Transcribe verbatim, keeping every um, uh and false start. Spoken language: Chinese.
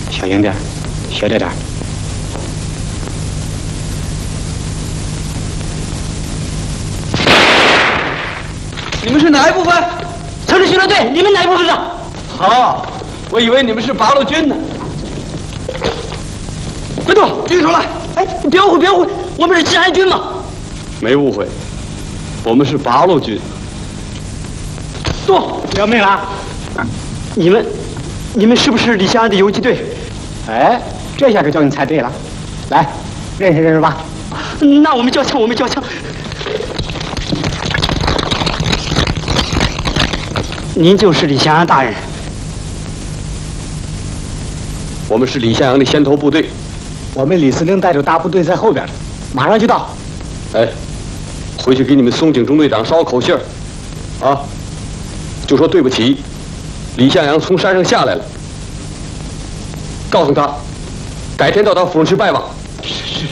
小心点，小点点。 你们是哪一部分？ 城市巡逻队，你们哪一部分的？ 好，我以为你们是八路军呢。别动，举手来！ 哎，你别误会，别误会，我们是治安军嘛。 没误会，我们是八路军。 动！要命了！你们，你们是不是李香安的游击队？哎，这下可叫你猜对了。来，认识认识吧。那我们交枪，我们交枪。您就是李香安大人。 我们是李向阳的先头部队。 我们李司令带着大部队在后边，马上就到。 哎，回去给你们松井中队长捎口信儿，啊，就说对不起，李向阳从山上下来了，告诉他，改天到他府上去拜望。